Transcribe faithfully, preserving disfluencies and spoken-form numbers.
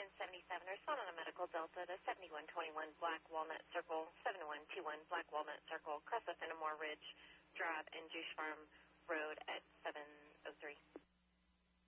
ten seventy-seven, respond on a medical Delta to seventy-one twenty-one Black Walnut Circle, seventy-one twenty-one Black Walnut Circle, across the Fenimore Ridge Drive and Juice Farm Road